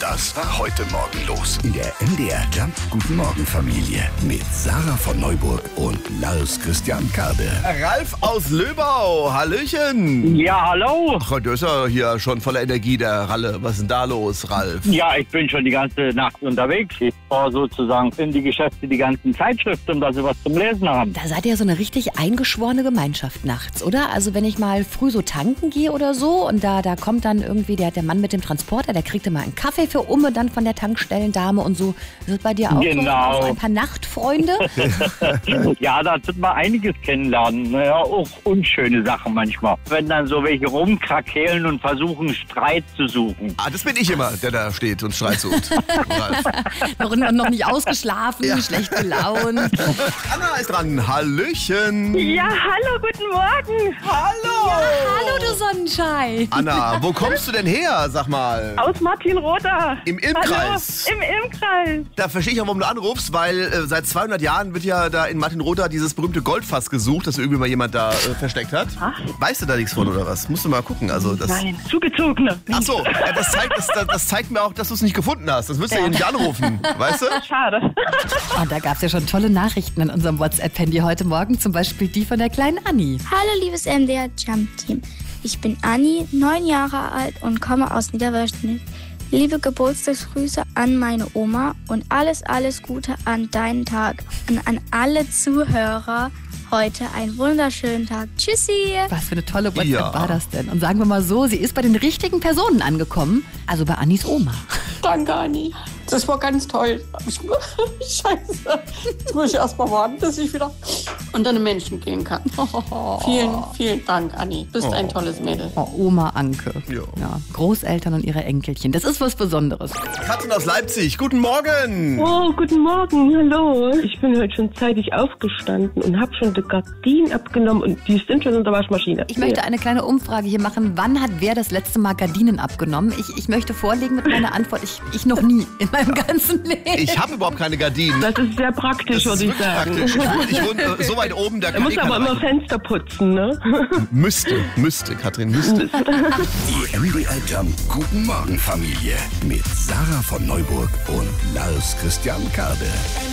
Das war heute Morgen los. In der MDR Jump Guten Morgen Familie mit Sarah von Neuburg und Lars Christian Karde. Ralf aus Löbau, hallöchen. Ja, hallo. Ach, der ist ja hier schon voller Energie, der Ralle. Was ist denn da los, Ralf? Ja, ich bin schon die ganze Nacht unterwegs. Ich fahre sozusagen in die Geschäfte die ganzen Zeitschriften, dass sie was zum Lesen haben. Da seid ihr so eine richtig eingeschworene Gemeinschaft nachts, oder? Also wenn ich mal früh so tanken gehe oder so und da kommt dann irgendwie der Mann mit dem Transporter, der kriegt immer einen Kaffee für Umme dann von der Tankstellendame und so. Ist das bei dir auch Genau. so ein paar Nachtfreunde? Ja, da wird man einiges kennenlernen. Naja, auch unschöne Sachen manchmal. Wenn dann so welche rumkrakehlen und versuchen, Streit zu suchen. Ah, das bin ich immer, der da steht und Streit sucht. Ralf. noch nicht ausgeschlafen, schlecht gelaunt. Anna ist dran, hallöchen. Ja, hallo, guten Morgen. Hallo. Hallo, du Sonnenschein. Anna, wo kommst du denn her, sag mal? Aus Martinroda. Im Ilmkreis. Hallo, im Ilmkreis. Da verstehe ich auch, warum du anrufst, weil seit 200 Jahren wird ja da in Martinroda dieses berühmte Goldfass gesucht, das irgendwie mal jemand da versteckt hat. Ach. Weißt du da nichts von oder was? Musst du mal gucken. Also das. Nein, Zugezogene. Ach so, ja, das zeigt mir auch, dass du es nicht gefunden hast. Das wirst du ja nicht anrufen, weißt du? Schade. Und da gab es ja schon tolle Nachrichten in unserem WhatsApp-Handy heute Morgen, zum Beispiel die von der kleinen Anni. Hallo liebes MDR Jump Team. Ich bin Anni, 9 Jahre alt und komme aus Niederwörschnitz. Liebe Geburtstagsgrüße an meine Oma und alles Gute an deinen Tag. Und an alle Zuhörer heute einen wunderschönen Tag. Tschüssi! Was für eine tolle WhatsApp war das denn? Und sagen wir mal so, sie ist bei den richtigen Personen angekommen, also bei Annis Oma. Danke, Anni. Das war ganz toll. Scheiße. Jetzt muss ich erst mal warten, bis ich wieder unter den Menschen gehen kann. Vielen Dank, Anni. Bist ein tolles Mädel. Oh, Oma Anke. Jo. Ja, Großeltern und ihre Enkelchen. Das ist was Besonderes. Katrin aus Leipzig, guten Morgen. Oh, guten Morgen, hallo. Ich bin heute schon zeitig aufgestanden und habe schon die Gardinen abgenommen und die sind schon in der Waschmaschine. Ich möchte eine kleine Umfrage hier machen. Wann hat wer das letzte Mal Gardinen abgenommen? Ich möchte vorlegen mit meiner Antwort. Ich noch nie in meinem ganzen Leben. Ich habe überhaupt keine Gardinen. Das ist sehr praktisch, Das ist würde ich wirklich sagen. praktisch. Ich wohne so weit oben, da Du kann musst aber immer Fenster putzen, ne? Müsste, Katrin, müsste. Die MDR Jump Guten Morgen Familie mit Sarah von Neuburg und Lars Christian Karde.